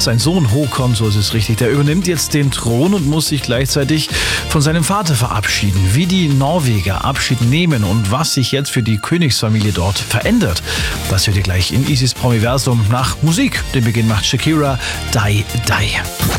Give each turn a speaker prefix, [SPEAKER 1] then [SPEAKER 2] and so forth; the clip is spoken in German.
[SPEAKER 1] Sein Sohn Håkon, so ist es richtig, der übernimmt jetzt den Thron und muss sich gleichzeitig von seinem Vater verabschieden. Wie die Norweger Abschied nehmen und was sich jetzt für die Königsfamilie dort verändert, das hört ihr gleich in Isis Promiversum nach Musik. Den Beginn macht Shakira, Die Die.